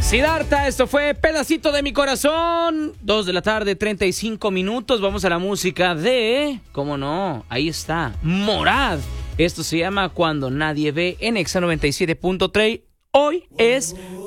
Siddhartha, esto fue Pedacito de mi corazón. 2 de la tarde, 35 minutos. Vamos a la música de... ¿Cómo no? Ahí está, Morad. Esto se llama Cuando Nadie Ve en Exa 97.3. Hoy es